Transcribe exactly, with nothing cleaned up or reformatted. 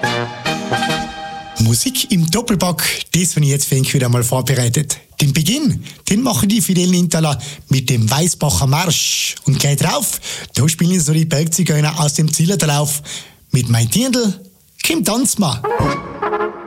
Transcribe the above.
Musik im Doppelpack, das habe ich jetzt für euch wieder mal vorbereitet. Den Beginn, den machen die Fidel Intala mit dem Weißbacher Marsch. Und gleich drauf, da spielen so die Bergzigeuner aus dem Zillertal auf. Mit mein Dirndl, komm tanz mal.